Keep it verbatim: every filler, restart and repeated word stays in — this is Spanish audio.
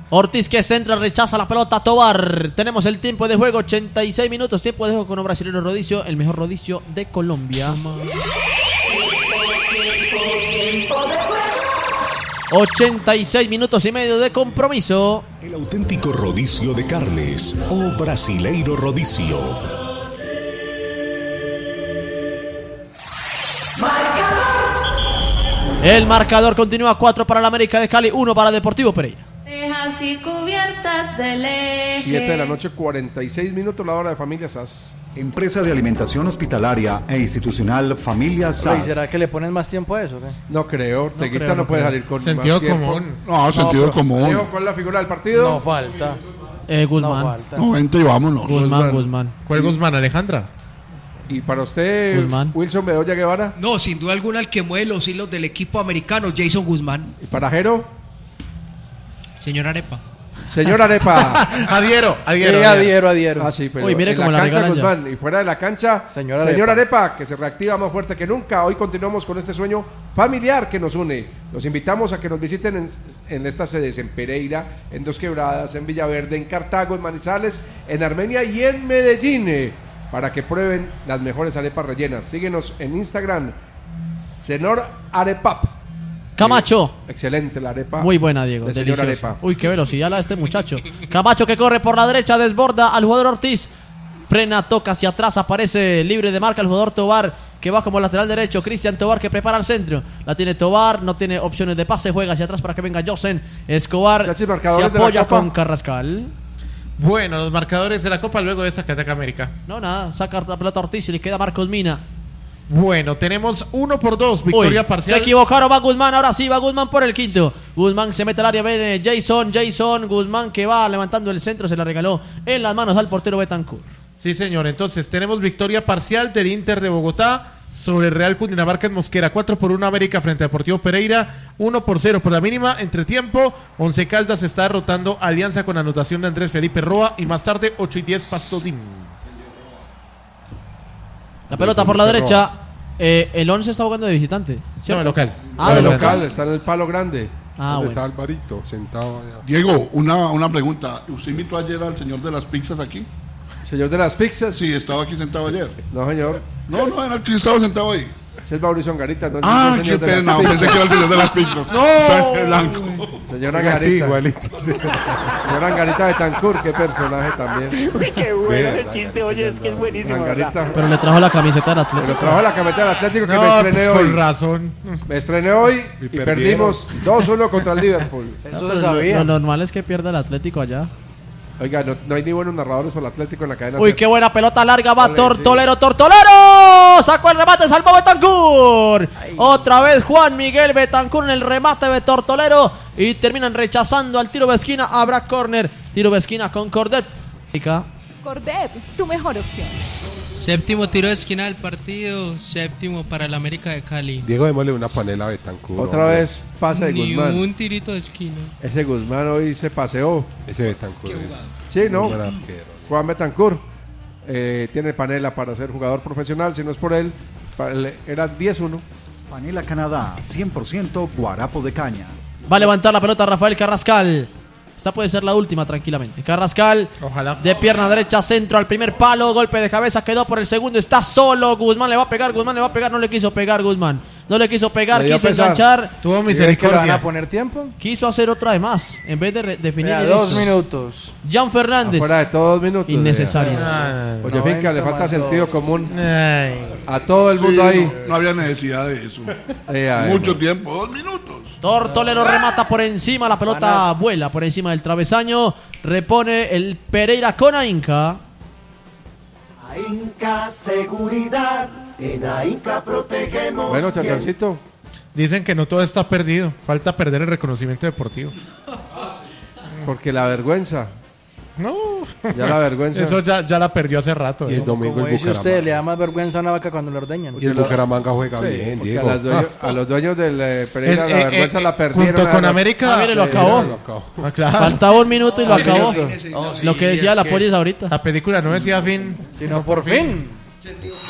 Ortiz que centra, rechaza la pelota. Tobar. Tenemos el tiempo de juego, ochenta y seis minutos. Tiempo de juego con un brasileño Rodicio, el mejor Rodicio de Colombia. ochenta y seis minutos y medio de compromiso. El auténtico Rodicio de carnes o brasileiro Rodicio. El marcador continúa, cuatro para la América de Cali, uno para Deportivo Pereira. Tejas y cubiertas de leche. siete de la noche, cuarenta y seis minutos, la hora de Familia S A S. Empresa de alimentación hospitalaria e institucional Familia S A S. ¿Será que le ponen más tiempo a eso? ¿qué? No creo, Orteguita no, creo, no puede creo. salir con Sentido más tiempo. común. No, sentido pero- común. Alejo, ¿cuál es la figura del partido? No falta. Eh, Guzmán. No falta. noventa y vámonos. Guzmán, Guzmán. Guzmán. ¿Cuál Guzmán, Alejandra? Y para usted, Guzmán. Wilson Bedoya Guevara. No, sin duda alguna el que mueve los hilos del equipo americano, Jason Guzmán. Y para Jero, Señor Arepa. señor Arepa. Adhiero, Sí, adhiero. adhiero, adhiero. Ah, sí, pero Uy, mire en cómo la la cancha regalan ya. Guzmán y fuera de la cancha, Señor señor Arepa. Arepa, que se reactiva más fuerte que nunca. Hoy continuamos con este sueño familiar que nos une. Los invitamos a que nos visiten en, en estas sedes, en Pereira, en Dos Quebradas, en Villaverde, en Cartago, en Manizales, en Armenia y en Medellín, eh, para que prueben las mejores arepas rellenas. Síguenos en Instagram, Senor Arepap. Camacho. Eh, excelente la arepa. Muy buena, Diego. de señor Deliciosa. Arepa. Uy, qué velocidad la de este muchacho. Camacho que corre por la derecha, desborda al jugador Ortiz. Frena, toca hacia atrás, aparece libre de marca el jugador Tobar, que va como lateral derecho. Cristian Tobar que prepara el centro. La tiene Tobar, no tiene opciones de pase, juega hacia atrás para que venga Josen Escobar. Chachis, Se marcadores de la apoya Copa. con Carrascal. Bueno, los marcadores de la Copa luego de esta que ataca América. No, nada, saca la pelota Ortiz y le queda Marcos Mina. Bueno, tenemos uno por dos, victoria Uy, parcial. se equivocaron, va Guzmán, ahora sí, va Guzmán por el quinto. Guzmán se mete al área, viene Jason, Jason, Guzmán que va levantando el centro, se la regaló en las manos al portero Betancourt. Sí, señor. Entonces, tenemos victoria parcial del Inter de Bogotá sobre el Real Cundinamarca en Mosquera. cuatro por uno América frente a Deportivo Pereira. uno por cero por la mínima. Entre tiempo, Once Caldas está derrotando a Alianza con anotación de Andrés Felipe Roa. Y más tarde, ocho y diez Pastodín. La pelota por la derecha. Eh, el once está jugando de visitante. ¿cierto? No, el local. Ah, el de local, local. está en el palo grande. Ah, ¿Dónde bueno. está Alvarito? Sentado allá. Diego, una, una pregunta. ¿Usted invitó ayer al señor de las pizzas aquí? Señor de las pizzas. Sí, estaba aquí sentado ayer. No, señor. No, no, era el que estaba sentado ahí. Ese es Mauricio Angarita. No es Ah, el qué señor de las pena. pizzas. Pensé que era el señor de las pizzas. ¡No! Sánchez Blanco. Señor Oiga, sí, Angarita. igualito. sí. Señor Angarita de Tancur, qué personaje también. Uy, qué bueno Vea, ese chiste, oye, es que es buenísimo, ¿verdad? Angarita. Pero le trajo la camiseta del Pero Atlético. trajo la camiseta del Atlético que No, me estrené pues, hoy. con razón. Me estrené hoy y, Y perdimos dos uno contra el Liverpool. No, Eso pero se lo, sabía. lo normal es que pierda el Atlético allá. Oiga, no, no hay ni buenos narradores para el Atlético en la cadena. Uy, C. qué buena pelota larga, va Dale, Tortolero, Tortolero. Sacó el remate, salvó Betancourt. Otra vez Juan Miguel Betancourt en el remate de Tortolero. Y terminan rechazando al tiro de esquina. Habrá córner. Tiro de esquina con Cordet. Cordep, tu mejor opción. Séptimo tiro de esquina del partido, séptimo para el América de Cali. Diego, démosle una panela a Betancourt. Otra hombre. vez pasa de Ni Guzmán. un tirito de esquina. Ese Guzmán hoy se paseó. Ese Betancourt. es Sí, ¿no? un buen arquero. Juan Betancourt eh, tiene panela para ser jugador profesional. Si no es por él, pa- le- era diez uno. Panela Canadá, cien por ciento guarapo de caña. Va a levantar la pelota Rafael Carrascal. Esta puede ser la última tranquilamente. Carrascal Ojalá. de pierna derecha, centro al primer palo. Golpe de cabeza, quedó por el segundo. Está solo. Guzmán le va a pegar. Guzmán le va a pegar. No le quiso pegar Guzmán. No le quiso pegar. Le dio Quiso pesar. enganchar. Tuvo ¿Sí ven que le van misericordia. a poner tiempo? Quiso hacer otra de más. En vez de re- definir. Mira, el dos listo. minutos. Jan Fernández. Fuera de todos minutos. Innecesario. Ah, Oye, finca, le noventa falta más sentido dos. común ay. a todo el mundo Sí, ahí. No, no había necesidad de eso. Eh, ay, Mucho no. tiempo, dos minutos. Tortolero remata por encima. La pelota vuela por encima del travesaño. Repone el Pereira con Ainca. Ainca Seguridad, en Ainca protegemos. Bueno, bien. chachancito. Dicen que no todo está perdido. Falta perder el reconocimiento deportivo. Porque la vergüenza. No. Ya la vergüenza. Eso ya, ya la perdió hace rato. Y el ¿no? domingo Como en dice usted, le Bucaramanga. da más vergüenza a una vaca cuando le ordeñan. Y el Bucaramanga juega bien, Porque a, Diego. las dueño- a los dueños del eh, Pereira Es- la eh, vergüenza eh, la perdieron. junto con a- América. Ah, mire, lo eh, acabó. Lo acabo. Ah, claro. Faltaba un minuto y lo Ah, acabó. minuto. Lo que decía la polis ahorita. La película no decía fin. Sino por fin. fin.